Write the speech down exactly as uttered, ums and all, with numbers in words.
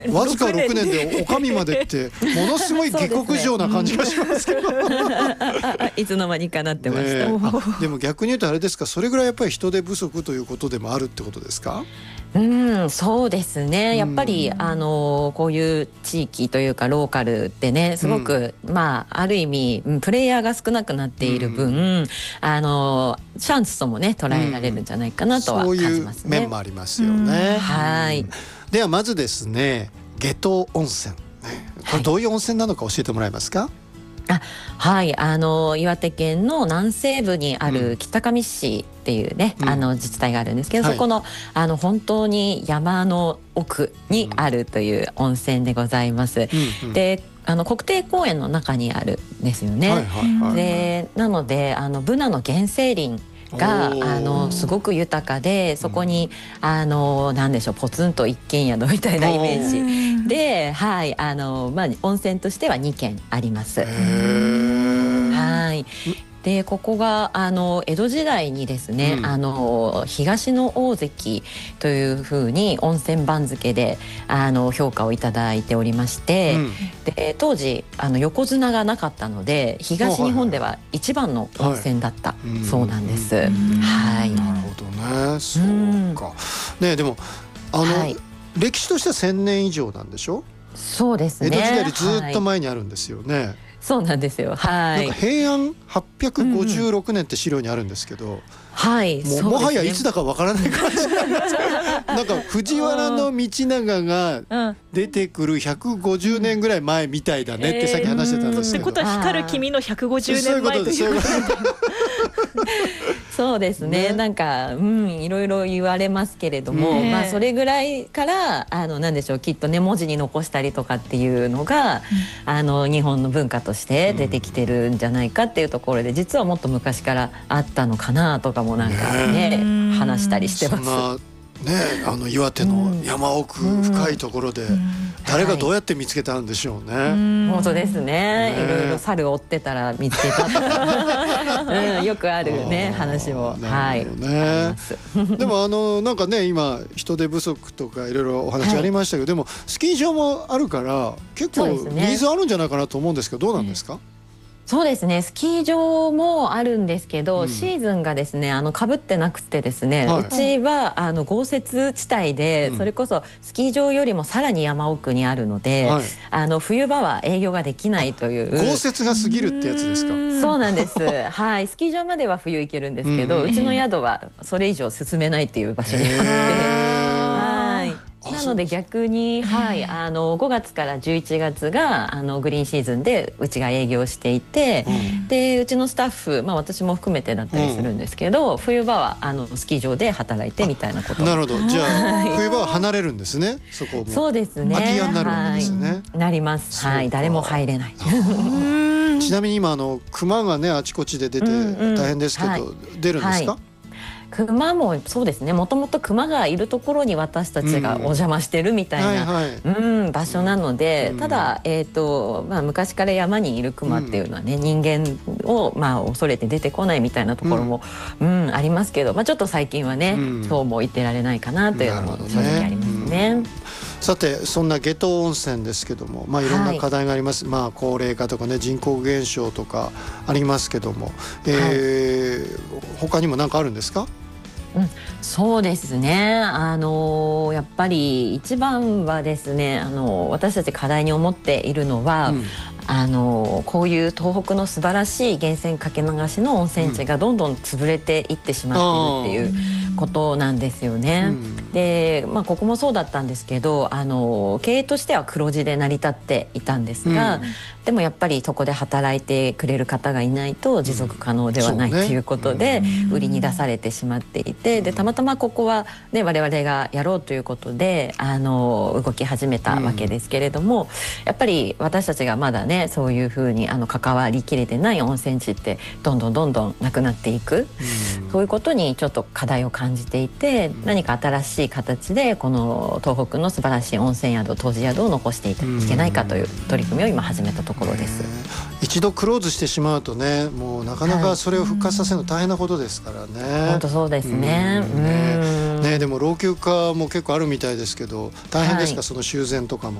わずかろくねんでお上までってものすごい下克上な感じがしますけどいつの間にかなってました、 ね、でも逆に言うとあれですか、それぐらいやっぱり人手不足ということでもあるってことですか？ うん、そうですね。やっぱり、うん、あのこういう地域というかローカルってね、すごく、うん、まあある意味プレイヤーが少なくなっている分、うん、あのチャンスともね捉えられるんじゃないかなとは感じますね。 そういう面もありますよね。 はい。 ではまずですね、夏油温泉、これどういう温泉なのか教えてもらえますか？ あはい、あの岩手県の南西部にある北上市っていうね、うん、あの自治体があるんですけど、うん、そこの、はい、あの本当に山の奥にあるという温泉でございます、うんうん、であの国定公園の中にあるんですよね、はいはいはい、でなのであのブナの原生林があのすごく豊かで、そこに、うん、あのなんでしょう、ポツンと一軒宿みたいなイメージで、はい、あのまあ温泉としてはにけんあります。はい。でここがあの江戸時代にですね、うん、あの東の大関というふうに温泉番付であの評価をいただいておりまして、うん、で当時あの横綱がなかったので東日本では一番の温泉だった、はいはい、そうなんです、うん、はい。 なるほどね、そうか、うん、ね、でもあの、はい、歴史としてはせんねん以上なんでしょ？ そうですね、 江戸時代よりずっと前にあるんですよね、はい、 そうなんですよ、はい。 なんか平安はっぴゃくごじゅうろくねんって資料にあるんですけど、うん、 はい、 もうもはやいつだかわからない感じなんですなんか藤原道長が出てくるひゃくごじゅうねんぐらい前みたいだねってさっき話してたんですけど、 ってことは光る君のひゃくごじゅうねんまえということでそうですね、ね、なんか、うん、いろいろ言われますけれども、ね、まあ、それぐらいからあのなんでしょう、きっとね文字に残したりとかっていうのが、うん、あの日本の文化として出てきてるんじゃないかっていうところで、実はもっと昔からあったのかなとかもなんかね、ね、話したりしてます。 そんなね、あの岩手の山奥深いところで誰がどうやって見つけたんでしょうね、はい、 本当ですね、いろいろ猿を追ってたら見つけたとか、うん、よくあるね話も、はい、ね、 でもあのなんかね、今人手不足とかいろいろお話ありましたけど、はい、でもスキー場もあるから結構ニーズあるんじゃないかなと思うんですけど、どうなんですか？ そうですね、スキー場もあるんですけど、うん、シーズンがですねあの被ってなくてですね、はい、うちはあの豪雪地帯で、うん、それこそスキー場よりもさらに山奥にあるので、はい、あの冬場は営業ができないという。 豪雪が過ぎるってやつですか？ そうなんですはい、スキー場までは冬行けるんですけど、うん、うちの宿はそれ以上進めないっていう場所にあって、はい、なので逆に、はい、あのごがつからじゅういちがつがあのグリーンシーズンでうちが営業していて、うん、でうちのスタッフ、まあ、私も含めてだったりするんですけど、うん、冬場はあのスキー場で働いてみたいなこと。 なるほど、じゃあ冬場は離れるんですね、そこも。 そうですね、 空き家になるわけですね、 はい、なります、はい、誰も入れないちなみに今あの熊がねあちこちで出て大変ですけど、うんうん、はい、出るんですか？はい、 熊もそうですね、もともと熊がいるところに私たちがお邪魔してるみたいな、うんはいはい、うん、場所なので、うん、ただ、えーとまあ、昔から山にいる熊っていうのはね、うん、人間を、まあ、恐れて出てこないみたいなところも、うんうん、ありますけど、まあ、ちょっと最近はね、うん、そうも言ってられないかなというのも正直ありますね。うん、 さてそんな夏油温泉ですけども、まあ、いろんな課題があります、はい、まあ、高齢化とかね人口減少とかありますけども、えーはい、他にも何かあるんですか？ うん、そうですね、あのー、やっぱり一番はですね、あのー、私たち課題に思っているのは、うん、あのー、こういう東北の素晴らしい源泉かけ流しの温泉地がどんどん潰れていってしまっているっていうことなんですよね、うん、で、まあ、ここもそうだったんですけど、あの経営としては黒字で成り立っていたんですが、うん、でもやっぱりそこで働いてくれる方がいないと持続可能ではない、うん、ということで売りに出されてしまっていて、でたまたまここは、ね、我々がやろうということであの動き始めたわけですけれども、うん、やっぱり私たちがまだねそういうふうにあの関わりきれてない温泉地ってどんどんどんどんなくなっていく、うん、そういうことにちょっと課題を感じていて、うん、何か新しい形でこの東北の素晴らしい温泉宿、湯治宿を残していけないかという取り組みを今始めたところです。 一度クローズしてしまうとね、もうなかなかそれを復活させるの大変なことですからね。 本当そうですね。うん、 ね、でも老朽化も結構あるみたいですけど大変ですか、はい、その修繕とかも。